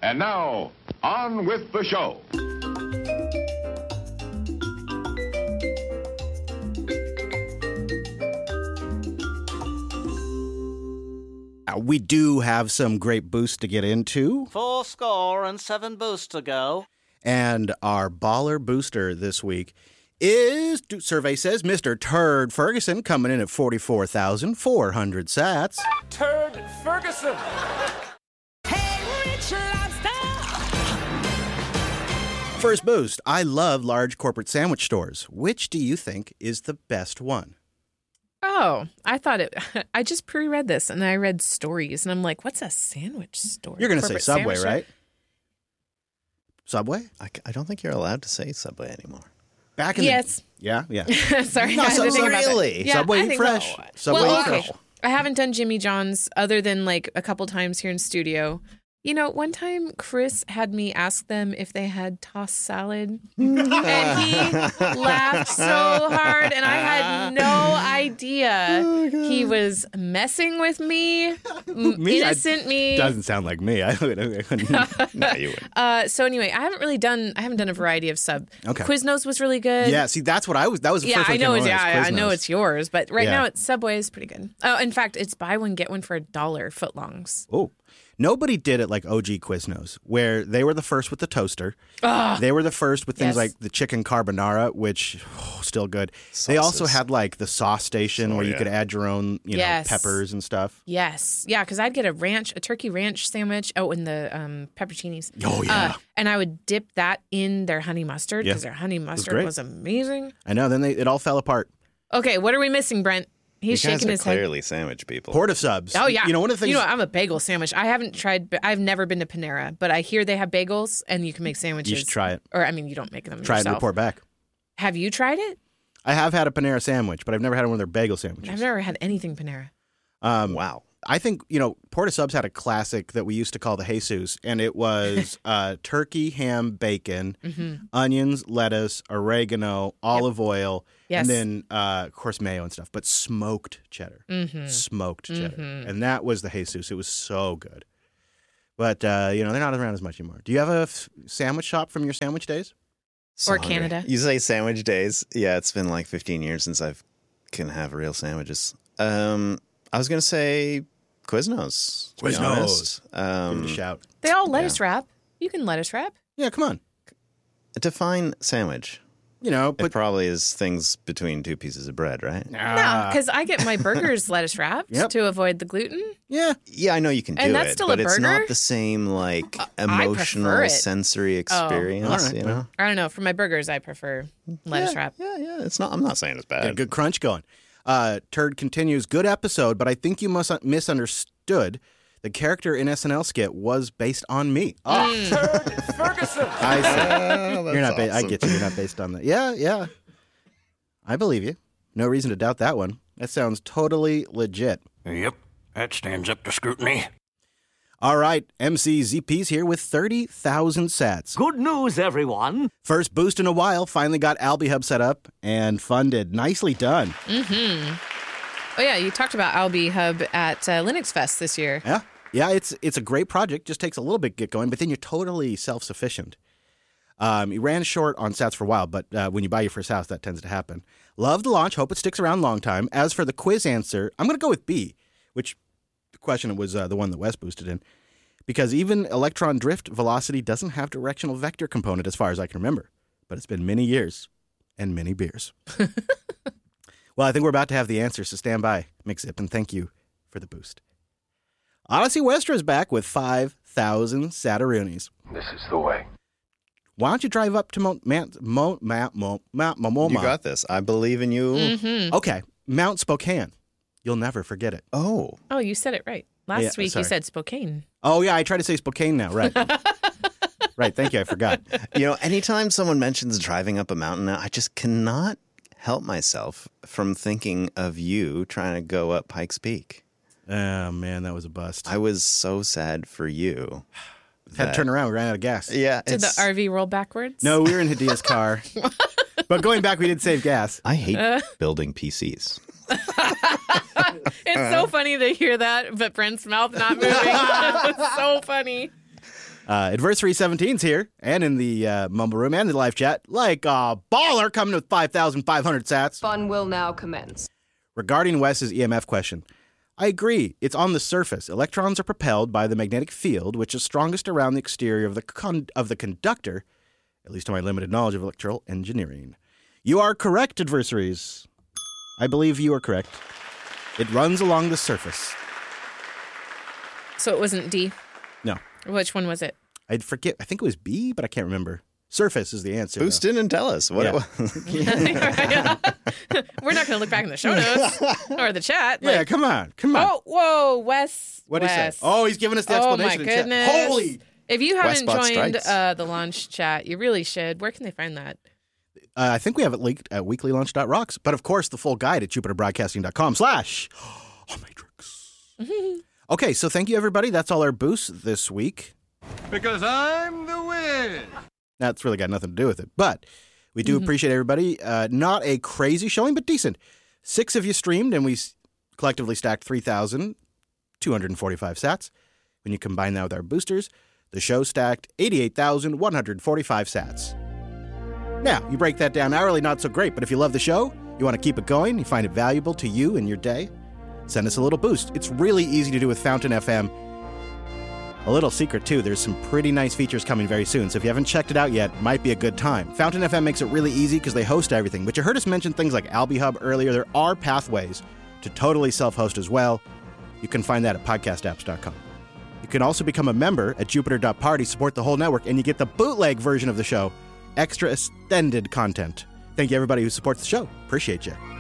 And now, on with the show. We do have some great boosts to get into. 4-7 boosts to go. And our baller booster this week is, survey says, Mr. Turd Ferguson, coming in at 44,400 sats. Turd Ferguson. Hey, Rich Lobster. First boost, I love large corporate sandwich stores. Which do you think is the best one? Oh, I just pre-read this and I read stories and I'm like, what's a sandwich store? You're going to say Subway, right? Subway? I don't think you're allowed to say Subway anymore. Back in yes. Yeah. Sorry. No, I had to think about that. really? Yeah, Subway I Eat think Fresh. so. Subway well, Eat okay. Fresh. I haven't done Jimmy John's other than like a couple times here in studio. You know, one time Chris had me ask them if they had tossed salad, and he laughed so hard, and I had no idea he was messing with me, innocent me. Doesn't sound like me. I couldn't. No, you wouldn't. So anyway, I haven't done a variety of sub. Okay. Quiznos was really good. Yeah, see, that's what I was. That was the Yeah, first one I know. came on, I know Quiznos. it's yours, but right Yeah. now it's Subway is pretty good. Oh, in fact, it's buy one get one for $1 footlongs. Oh, nobody did it like OG Quiznos, where they were the first with the toaster. They were the first with things Yes. like the chicken carbonara, which still good. They also had like the sauce station where you could add your own, Yes. peppers and stuff. Yes, yeah, because I'd get a turkey ranch sandwich. Oh, and the pepperoncinis. Oh, yeah. And I would dip that in their honey mustard Yeah. because their honey mustard great. was amazing. I know. Then it all fell apart. Okay, what are we missing, Brent? He's You guys shaking are his head. clearly sandwich people. Port subs. Oh yeah. One of the things. You know, I'm a bagel sandwich. I haven't tried. I've never been to Panera, but I hear they have bagels and you can make sandwiches. You should try it. Or I mean, you don't make them Try it yourself. and report back. Have you tried it? I have had a Panera sandwich, but I've never had one of their bagel sandwiches. I've never had anything Panera. Wow. I think, Porta Subs had a classic that we used to call the Jesus, and it was turkey, ham, bacon, onions, lettuce, oregano, olive oil, Yes. and then, of course, mayo and stuff, but smoked cheddar. Smoked cheddar. And that was the Jesus. It was so good. But, they're not around as much anymore. Do you have a sandwich shop from your sandwich days? Or Canada. You say sandwich days. Yeah, it's been like 15 years since I can have real sandwiches. I was going to say Quiznos. to be Quiznos. honest. Give it a shout. They all lettuce wrap. You can lettuce wrap. Yeah, come on. Define sandwich. But It probably is things between two pieces of bread, right? No, because I get my burgers lettuce wrapped Yep. to avoid the gluten. yeah. Yeah, I know you can do And that's it, still but a it's burger? not the same prefer emotional, it. sensory experience. all right. You know? I don't know. For my burgers, I prefer lettuce wrap. Yeah. It's not. I'm not saying it's bad. Yeah, good crunch going. Turd continues, good episode, but I think you must misunderstood. The character in SNL skit was based on me. Turd Ferguson. I see. You're not. I awesome. get you. You're not based on that. Yeah. I believe you. No reason to doubt that one. That sounds totally legit. Yep, that stands up to scrutiny. All right, MC ZP's here with 30,000 sats. Good news, everyone. First boost in a while. Finally got AlbiHub set up and funded. Nicely done. Oh, yeah. You talked about Albi Hub at Linux Fest this year. Yeah. It's a great project. Just takes a little bit to get going, but then you're totally self-sufficient. You ran short on sats for a while, but when you buy your first house, that tends to happen. Love the launch. Hope it sticks around a long time. As for the quiz answer, I'm going to go with B, which the question was the one that Wes boosted in, because even electron drift velocity doesn't have directional vector component as far as I can remember. But it's been many years and many beers. Well, I think we're about to have the answer, so stand by, Mixip, and thank you for the boost. Odyssey Westra is back with 5,000 Sataroonies. This is the way. Why don't you drive up to Momoma? You got this. I believe in you. Okay, Mount Spokane. You'll never forget it. Oh, Oh, you said it right. Last Yeah, week sorry. you said Spokane. Oh, yeah, I try to say Spokane now. Right. Right, thank you. I forgot. anytime someone mentions driving up a mountain, I just cannot help myself from thinking of you trying to go up Pikes Peak. Oh, man, that was a bust. I was so sad for you. Had to turn around. We ran out of gas. Yeah, Did the RV roll backwards? No, we were in Hadia's car. But going back, we did save gas. I hate building PCs. It's so funny to hear that, but Brent's mouth not moving. It's so funny. Adversary 17's here, and in the Mumble Room and the live chat, like a baller coming with 5,500 sats. Fun will now commence. Regarding Wes's EMF question, I agree. It's on the surface. Electrons are propelled by the magnetic field, which is strongest around the exterior of the conductor, at least to my limited knowledge of electrical engineering. You are correct, adversaries. I believe you are correct. It runs along the surface. So it wasn't D. No. Which one was it? I'd forget. I think it was B, but I can't remember. Surface is the answer. Boost in and tell us what it was. We're not going to look back in the show notes or the chat. Yeah, come on. Oh, whoa, Wes. What did he say? Wes. Oh, he's giving us the explanation. Oh, my in goodness. Chat. Holy! If you haven't Westbot joined strikes. the launch chat, you really should. Where can they find that? I think we have it linked at weeklylaunch.rocks. But of course, the full guide at jupiterbroadcasting.com/Matrix. Okay, so thank you, everybody. That's all our boosts this week. Because I'm the Wiz. That's really got nothing to do with it. But we do appreciate everybody. Not a crazy showing, but decent. 6 of you streamed, and we collectively stacked 3,245 sats. When you combine that with our boosters, the show stacked 88,145 sats. Now, you break that down hourly, not so great, but if you love the show, you want to keep it going, you find it valuable to you and your day, send us a little boost. It's really easy to do with Fountain FM. A little secret, too, there's some pretty nice features coming very soon, so if you haven't checked it out yet, it might be a good time. Fountain FM makes it really easy because they host everything, but you heard us mention things like AlbiHub earlier. There are pathways to totally self-host as well. You can find that at podcastapps.com. You can also become a member at Jupiter.Party, support the whole network, and you get the bootleg version of the show, extra extended content. Thank you, everybody who supports the show. Appreciate you.